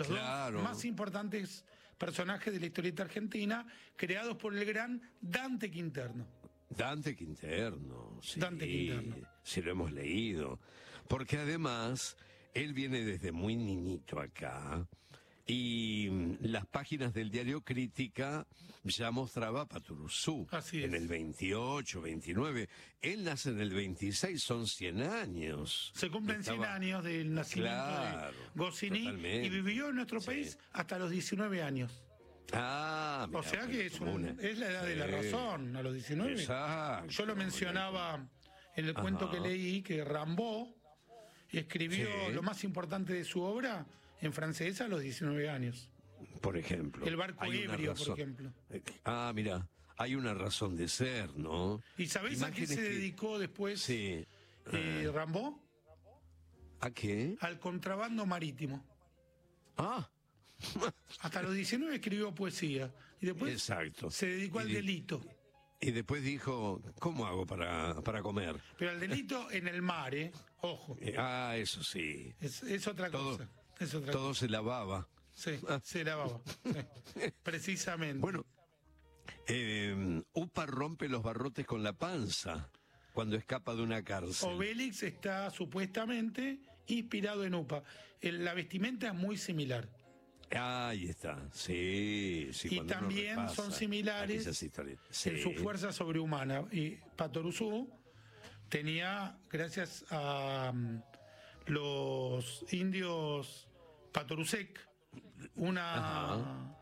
dos más importantes personajes de la historieta argentina, creados por el gran Dante Quinterno. Dante Quinterno, sí, Dante Quinterno. Sí lo hemos leído. Porque además, él viene desde muy niñito acá, y las páginas del diario Crítica ya mostraba a Patoruzú. Así es. En el 28, 29. Él nace en el 26, son 100 años. Se cumplen 100 años del nacimiento de Goscinny, y vivió en nuestro país hasta los 19 años. Ah, mirá, o sea que es la edad de la razón, a los 19. Exacto. Yo lo mencionaba en el cuento que leí, que Rimbaud escribió lo más importante de su obra en francés a los 19 años. Por ejemplo. El barco ebrio, por ejemplo. Ah, mira, hay una razón de ser, ¿no? ¿Y sabés a qué se dedicó después Rimbaud? ¿A qué? Al contrabando marítimo. Ah. Hasta los 19 escribió poesía. Y después se dedicó al delito. Y después dijo, ¿cómo hago para comer? Pero al delito en el mar, ojo. Eso sí. Es otra cosa. Todo se lavaba. Sí, se lavaba. Sí. Precisamente. Bueno, Upa rompe los barrotes con la panza cuando escapa de una cárcel. Obélix está supuestamente inspirado en Upa. La vestimenta es muy similar. Ahí está, sí. Y también son similares en su fuerza sobrehumana. Y Patoruzú tenía, gracias a los indios Patoruzek, una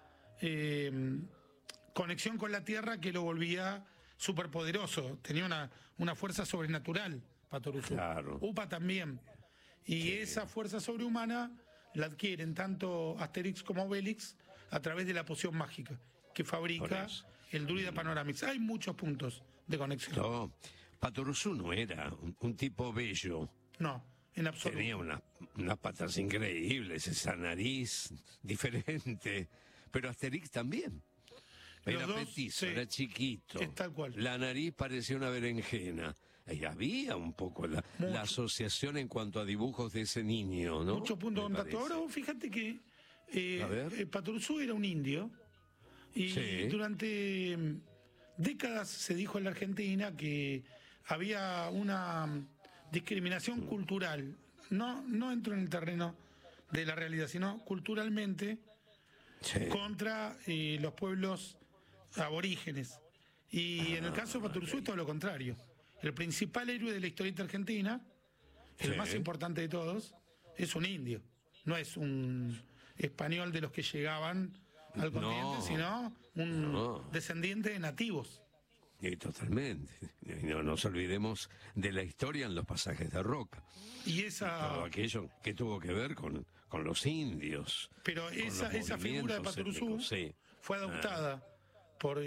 conexión con la tierra que lo volvía superpoderoso. Tenía una fuerza sobrenatural, Patoruzú. Claro. Upa también. Y esa fuerza sobrehumana la adquieren tanto Asterix como Obélix a través de la poción mágica que fabrica el druida Panoramix. Hay muchos puntos de conexión. No, Patoruzú no era un tipo bello. No, en absoluto. Tenía unas patas increíbles, esa nariz diferente. Pero Asterix también. Era petizo, era chiquito. Es tal cual. La nariz parecía una berenjena. Y había un poco la asociación en cuanto a dibujos de ese niño, ¿no? Muchos puntos de contacto. Ahora vos fíjate que Patoruzú era un indio y durante décadas se dijo en la Argentina que había una discriminación cultural. No entro en el terreno de la realidad, sino culturalmente contra los pueblos aborígenes. Y en el caso de Patoruzú es todo lo contrario. El principal héroe de la historieta argentina, el más importante de todos, es un indio. No es un español de los que llegaban al continente, sino un descendiente de nativos. Totalmente. No nos olvidemos de la historia en los pasajes de Roca. Y todo aquello que tuvo que ver con los indios. Pero esa figura de Patoruzú fue adoptada por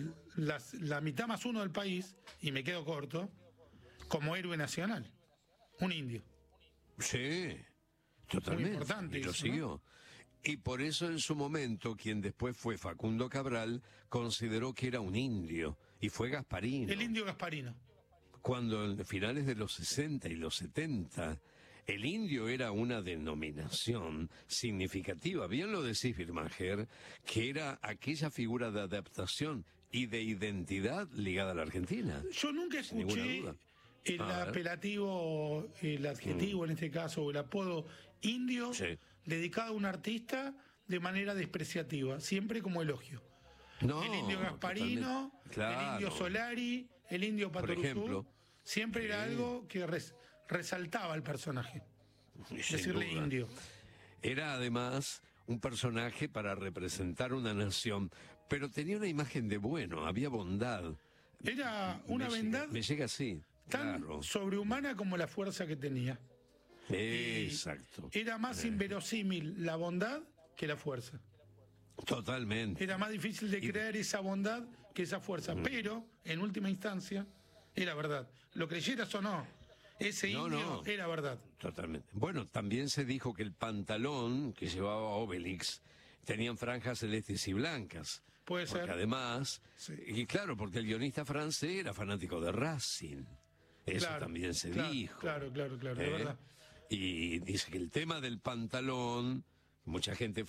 la mitad más uno del país, y me quedo corto, como héroe nacional. Un indio. Sí, totalmente. Muy importante. Y lo siguió. Y por eso en su momento, quien después fue Facundo Cabral, consideró que era un indio, y fue Gasparino. El indio Gasparino. Cuando en finales de los 60 y los 70, el indio era una denominación significativa. Bien lo decís, Birmacher, que era aquella figura de adaptación y de identidad ligada a la Argentina. Yo nunca escuché el apelativo, el adjetivo en este caso, o el apodo indio dedicado a un artista de manera despreciativa, siempre como elogio. El indio Gasparino, el indio Solari, el indio Patoruzú, siempre era algo que resaltaba al personaje. Decirle indio. Era además un personaje para representar una nación, pero tenía una imagen de bueno, había bondad. Era una bondad me llega así, tan sobrehumana como la fuerza que tenía. Exacto. Era más inverosímil la bondad que la fuerza. Totalmente. Era más difícil de crear esa bondad que esa fuerza, pero en última instancia era verdad. Lo creyeras o no, ese indio era verdad. Totalmente. Bueno, también se dijo que el pantalón que llevaba Obélix tenían franjas celestes y blancas. Puede ser. Porque además, y claro, porque el guionista francés era fanático de Racing. Eso también se dijo. Claro, es verdad. Y dice que el tema del pantalón, mucha gente